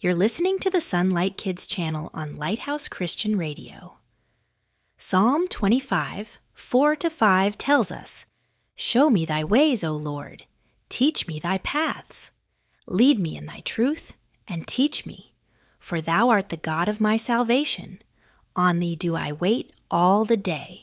You're listening to the Sunlight Kids channel on Lighthouse Christian Radio. Psalm 25, 4-5 tells us, "Show me thy ways, O Lord. Teach me thy paths. Lead me in thy truth, and teach me. For thou art the God of my salvation. On thee do I wait all the day."